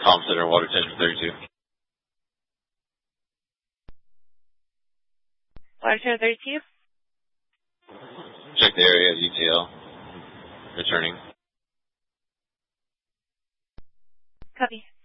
Palm Center, water temperature 32. Water temperature 32. Check the area, ETL. Returning. Copy.